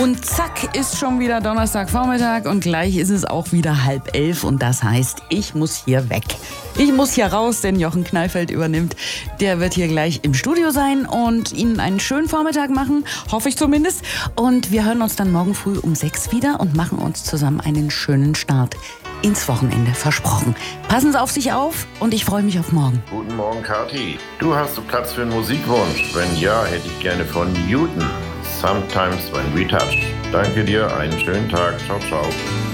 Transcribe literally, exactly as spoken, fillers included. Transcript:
Und zack, ist schon wieder Donnerstagvormittag und gleich ist es auch wieder halb elf und das heißt, ich muss hier weg. Ich muss hier raus, denn Jochen Kneifeld übernimmt. Der wird hier gleich im Studio sein und Ihnen einen schönen Vormittag machen, hoffe ich zumindest. Und wir hören uns dann morgen früh um sechs wieder und machen uns zusammen einen schönen Start ins Wochenende, versprochen. Passen Sie auf sich auf und ich freue mich auf morgen. Guten Morgen, Kathi. Du hast du Platz für einen Musikwunsch? Wenn ja, hätte ich gerne von Newton. Sometimes when we touch. Danke dir, einen schönen Tag. Ciao, ciao.